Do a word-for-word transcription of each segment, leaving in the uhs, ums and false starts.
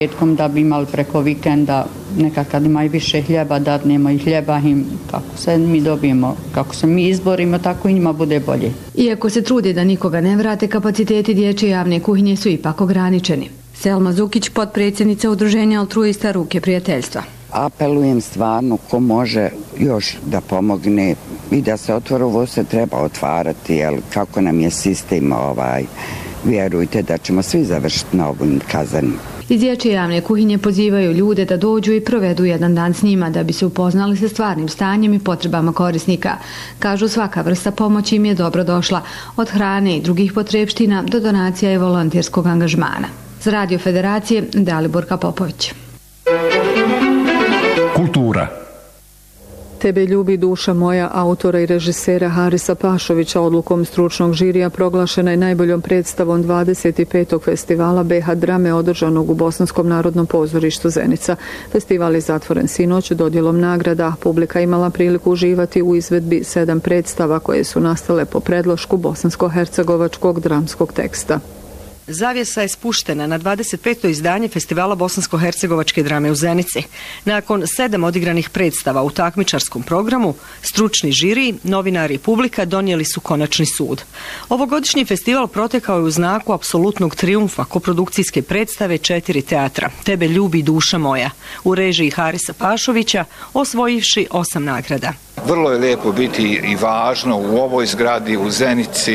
Petkom da bi imali preko vikenda, nekad imaju više hljeba, dadnemo i hljeba im, kako se mi dobijemo, kako se mi izborimo, tako i njima bude bolje. Iako se trudi da nikoga ne vrate, kapaciteti dječje javne kuhinje su ipak ograničeni. Selma Zukić, potpredsjednica udruženja Altruista Ruke prijateljstva. Apelujem stvarno ko može još da pomogne i da se otvore, ovo se treba otvarati, jer kako nam je sistem ovaj, vjerujte da ćemo svi završiti na ovim kazanima. Iz dječje javne kuhinje pozivaju ljude da dođu i provedu jedan dan s njima da bi se upoznali sa stvarnim stanjem i potrebama korisnika. Kažu, svaka vrsta pomoći im je dobro došla, od hrane i drugih potrepština do donacija i volonterskog angažmana. Za Radio Federacije, Daliborka Popović. Kultura. Tebe ljubi duša moja, autora i režisera Harisa Pašovića, odlukom stručnog žirija proglašena je najboljom predstavom dvadeset petog festivala B H drame održanog u Bosanskom narodnom pozorištu Zenica. Festival je zatvoren sinoć dodjelom nagrada. Publika imala priliku uživati u izvedbi sedam predstava koje su nastale po predlošku bosansko-hercegovačkog dramskog teksta. Zavjesa je spuštena na dvadeset peto izdanje festivala bosansko-hercegovačke drame u Zenici. Nakon sedam odigranih predstava u takmičarskom programu, stručni žiri, novinari i publika donijeli su konačni sud. Ovogodišnji festival protekao je u znaku apsolutnog trijumfa koprodukcijske predstave četiri teatra Tebe ljubi duša moja u režiji Harisa Pašovića, osvojivši osam nagrada. Vrlo je lijepo biti i važno u ovoj zgradi, u Zenici,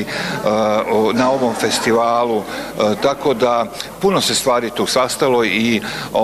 na ovom festivalu, tako da puno se stvari tu sastalo i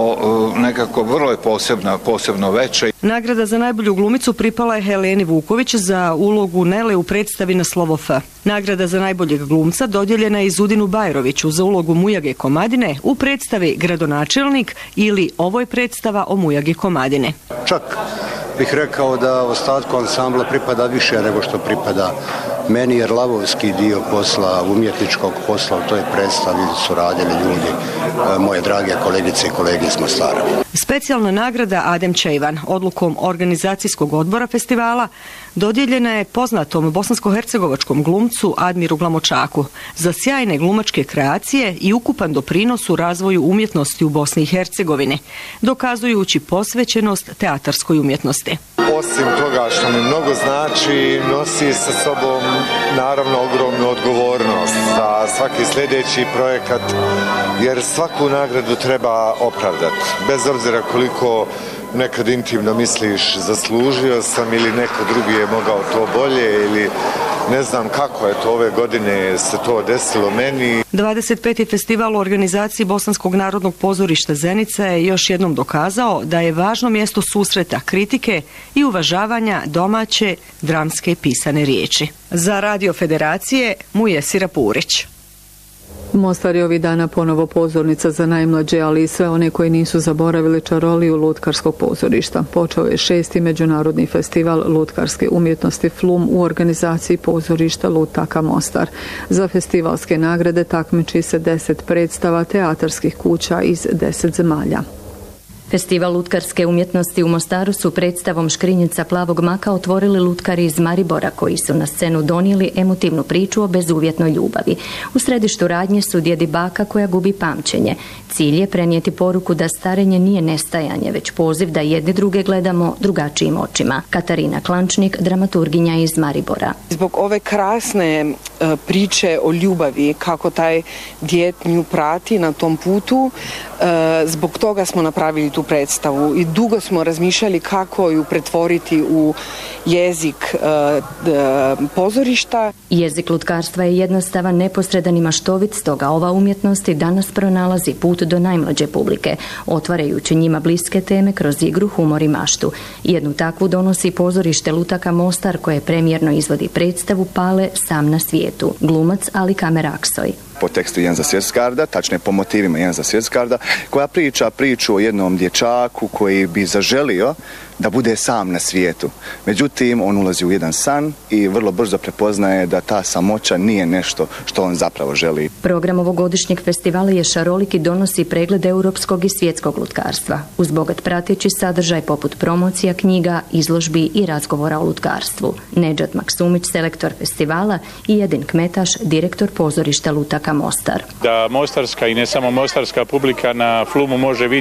nekako vrlo je posebno, posebno veće. Nagrada za najbolju glumicu pripala je Heleni Vuković za ulogu Nele u predstavi Na slovo F. Nagrada za najboljeg glumca dodjeljena je Zudinu Bajroviću za ulogu Mujage Komadine u predstavi Gradonačelnik ili Ovo je predstava o Mujagi Komadine. Čak bih rekao da ostatku ansambla pripada više nego što pripada meni, jer lavovski dio posla, umjetničkog posla u toj predstavi su radili ljudi, moje drage kolegice i kolege iz Mostara. Specijalna nagrada Adem Čejvan odlukom organizacijskog odbora festivala dodijeljena je poznatom bosansko-hercegovačkom glumcu Admiru Glamočaku za sjajne glumačke kreacije i ukupan doprinos u razvoju umjetnosti u Bosni i Hercegovini, dokazujući posvećenost teatarskoj umjetnosti. Osim toga što mi mnogo znači, nosi sa sobom naravno ogromnu odgovornost za svaki sljedeći projekat, jer svaku nagradu treba opravdati. Bez obzira koliko nekad intimno misliš zaslužio sam ili neko drugi je mogao to bolje ili ne znam kako je to ove godine se to desilo meni. dvadeset peti festival u organizaciji Bosanskog narodnog pozorišta Zenica je još jednom dokazao da je važno mjesto susreta, kritike i uvažavanja domaće dramske pisane riječi. Za Radio Federacije Mujesira Purić. Mostar je ovih dana ponovo pozornica za najmlađe, ali i sve one koji nisu zaboravili čaroliju lutkarskog pozorišta. Počeo je šesti međunarodni festival lutkarske umjetnosti Flum u organizaciji pozorišta Lutaka Mostar. Za festivalske nagrade takmiči se deset predstava teatarskih kuća iz deset zemalja. Festival lutkarske umjetnosti u Mostaru su predstavom Škrinjica plavog maka otvorili lutkari iz Maribora koji su na scenu donijeli emotivnu priču o bezuvjetnoj ljubavi. U središtu radnje su djed i baka koja gubi pamćenje. Cilj je prenijeti poruku da starenje nije nestajanje, već poziv da jedni druge gledamo drugačijim očima. Katarina Klančnik, dramaturginja iz Maribora. Zbog ove krasne uh, priče o ljubavi, kako taj djed nju prati na tom putu, uh, zbog toga smo napravili tu predstavu i dugo smo razmišljali kako ju pretvoriti u jezik uh, pozorišta. Jezik lutkarstva je jednostavan, neposredan i maštovit, stoga ova umjetnost i danas pronalazi put do najmlađe publike, otvarajući njima bliske teme kroz igru, humor i maštu. Jednu takvu donosi pozorište Lutaka Mostar koje premijerno izvodi predstavu Pale sam na svijetu. Glumac Alika Meraksoj. Po tekstu Jenza Svjetskarda, tačne po motivima Jenza Svjetskarda, koja priča priču o jednom dječaku koji bi zaželio da bude sam na svijetu. Međutim, on ulazi u jedan san i vrlo brzo prepoznaje da ta samoća nije nešto što on zapravo želi. Program ovogodišnjeg festivala je šarolik i donosi pregled europskog i svjetskog lutkarstva, uz bogat prateći sadržaj poput promocija, knjiga, izložbi i razgovora o lutkarstvu. Nedžad Maksumić, selektor festivala, i Edin Kmetaš, direktor pozorišta Lutaka Mostar. Da mostarska i ne samo mostarska publika na Flumu može vidjeti